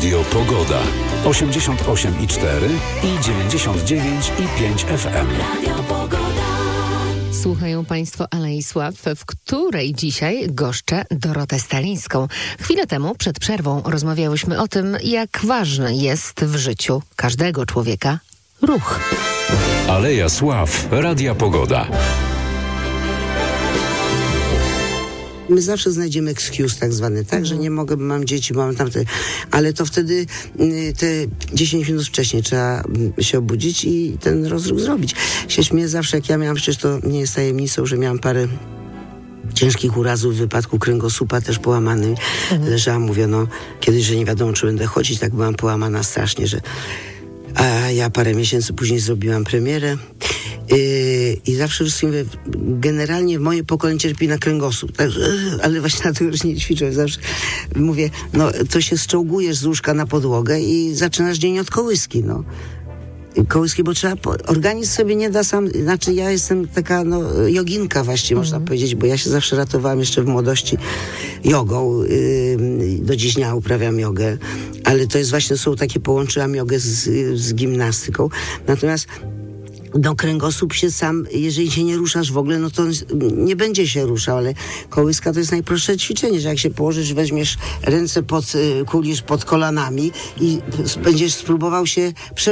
Radio Pogoda. 88,4 i 99,5 FM. Radio Pogoda. Słuchają Państwo Alei Sław, w której dzisiaj goszczę Dorotę Stalińską. Chwilę temu, przed przerwą, rozmawiałyśmy o tym, jak ważny jest w życiu każdego człowieka ruch. Aleja Sław, Radia Pogoda. My zawsze znajdziemy excuse tak zwany, tak, że nie mogę, bo mam dzieci, bo mam tamte, ale to wtedy te 10 minut wcześniej trzeba się obudzić i ten rozruch zrobić. Się śmieję zawsze, jak ja miałam, przecież to nie jest tajemnicą, że miałam parę ciężkich urazów w wypadku kręgosłupa, też połamany. Leżałam, mówiono kiedyś, że nie wiadomo, czy będę chodzić, tak byłam połamana strasznie, że... A ja parę miesięcy później zrobiłam premierę i zawsze wszystkim mówię, generalnie moje pokolenie cierpi na kręgosłup, także, ale właśnie dlatego, że nie ćwiczę, zawsze mówię, no to się zczołgujesz z łóżka na podłogę i zaczynasz dzień od kołyski, no. Kołyski, bo trzeba, organizm sobie nie da sam, znaczy ja jestem taka, joginka właściwie można powiedzieć, bo ja się zawsze ratowałam jeszcze w młodości jogą, do dziś nie uprawiam jogę, ale to jest właśnie, połączyłam jogę z gimnastyką, natomiast kręgosłup się sam, jeżeli się nie ruszasz w ogóle, no to nie będzie się ruszał, ale kołyska to jest najprostsze ćwiczenie, że jak się położysz, weźmiesz ręce kulisz pod kolanami i będziesz spróbował się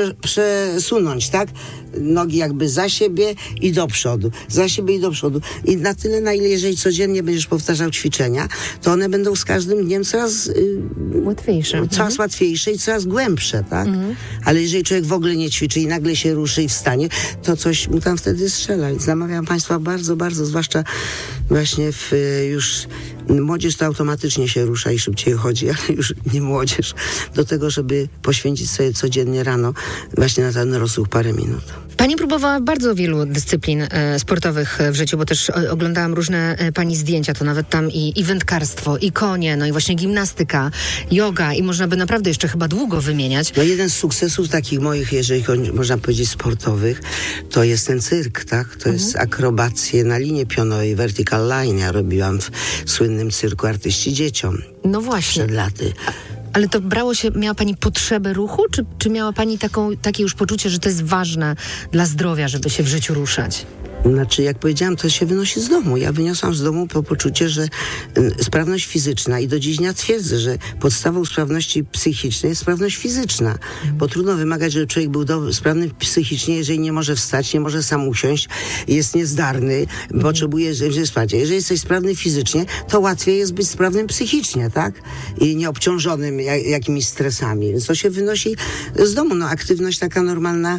przesunąć, tak? Nogi jakby za siebie i do przodu. Za siebie i do przodu. I na tyle, na ile jeżeli codziennie będziesz powtarzał ćwiczenia, to one będą z każdym dniem coraz łatwiejsze. Coraz łatwiejsze i coraz głębsze, tak? Ale jeżeli człowiek w ogóle nie ćwiczy i nagle się ruszy i wstanie, to coś mu tam wtedy strzela. Więc namawiam Państwa bardzo, bardzo, zwłaszcza właśnie już młodzież to automatycznie się rusza i szybciej chodzi, ale już nie młodzież, do tego, żeby poświęcić sobie codziennie rano właśnie na ten rozruch parę minut. Pani próbowała bardzo wielu dyscyplin sportowych w życiu, bo też oglądałam różne Pani zdjęcia, to nawet tam i wędkarstwo, i konie, no i właśnie gimnastyka, yoga i można by naprawdę jeszcze chyba długo wymieniać. No jeden z sukcesów takich moich, jeżeli można powiedzieć sportowych, to jest ten cyrk, tak? To jest akrobacje na linii pionowej, vertical line. Ja robiłam w słynnym cyrku Artyści Dzieciom. No właśnie. Przed laty. Ale to miała Pani potrzebę ruchu, czy miała Pani takie już poczucie, że to jest ważne dla zdrowia, żeby się w życiu ruszać? Znaczy, jak powiedziałam, to się wynosi z domu. Ja wyniosłam z domu po poczucie, że sprawność fizyczna i do dziś dnia twierdzę, że podstawą sprawności psychicznej jest sprawność fizyczna. Bo trudno wymagać, żeby człowiek był sprawny psychicznie, jeżeli nie może wstać, nie może sam usiąść, jest niezdarny, potrzebuje wsparcia. Jeżeli jesteś sprawny fizycznie, to łatwiej jest być sprawnym psychicznie, tak? I nieobciążonym jakimiś stresami. Więc to się wynosi z domu. No, aktywność taka normalna,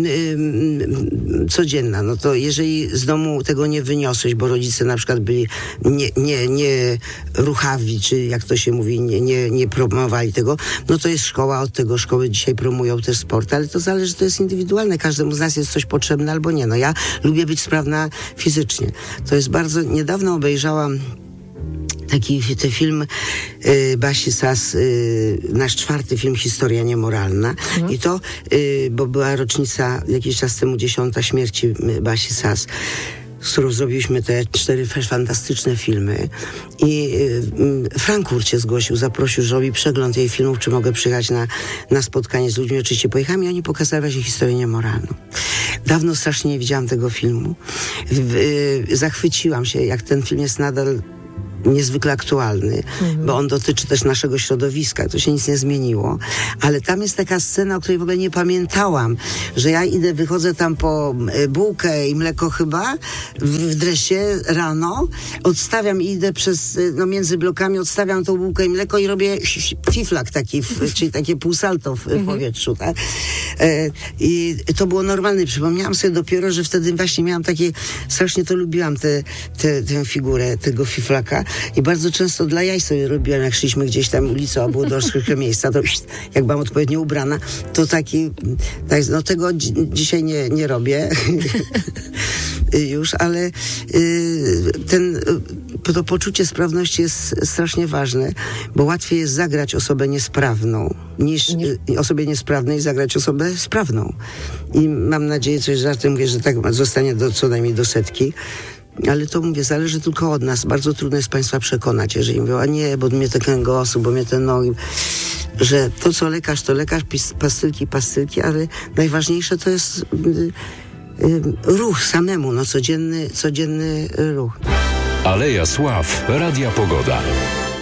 codzienna. No to jeżeli z domu tego nie wyniosłeś, bo rodzice na przykład byli nie ruchawi, czy jak to się mówi, nie promowali tego, no to jest szkoła od tego. Szkoły dzisiaj promują też sport, ale to zależy, to jest indywidualne. Każdemu z nas jest coś potrzebne albo nie. No ja lubię być sprawna fizycznie. To jest bardzo... Niedawno obejrzałam ten film Basi Sas, nasz 4. film Historia niemoralna. I to, bo była rocznica jakiś czas temu 10. śmierci Basi Sas, z którą zrobiliśmy te 4 fantastyczne filmy. I Frankfurt się zgłosił, zaprosił, że robi przegląd jej filmów, czy mogę przyjechać na spotkanie z ludźmi. Oczywiście pojechałam i oni pokazali właśnie historię niemoralną. Dawno strasznie nie widziałam tego filmu. Zachwyciłam się, jak ten film jest nadal niezwykle aktualny, bo on dotyczy też naszego środowiska, to się nic nie zmieniło, ale tam jest taka scena, o której w ogóle nie pamiętałam, że ja wychodzę tam po bułkę i mleko chyba, w dresie rano, odstawiam i idę między blokami, odstawiam tą bułkę i mleko i robię fiflak taki, czyli takie półsalto w powietrzu, tak? I to było normalne. Przypomniałam sobie dopiero, że wtedy właśnie miałam takie, strasznie to lubiłam, tę figurę tego fiflaka. I bardzo często dla jaj sobie robiłam, jak szliśmy gdzieś tam ulicą, a było troszkę miejsca, to jak byłam odpowiednio ubrana, to tego dzisiaj nie robię już, ale to poczucie sprawności jest strasznie ważne, bo łatwiej jest zagrać osobę niesprawną, niż osobie niesprawnej zagrać osobę sprawną. I mam nadzieję, coś żartem mówię, że tak zostanie co najmniej do 100. Ale to mówię, zależy tylko od nas. Bardzo trudno jest Państwa przekonać, jeżeli mówią, a nie, bo mnie te kręgosłup, bo mnie te nogi. że to co lekarz, to lekarz, pastylki, ale najważniejsze to jest ruch samemu, codzienny ruch. Aleja Sław, Radia Pogoda.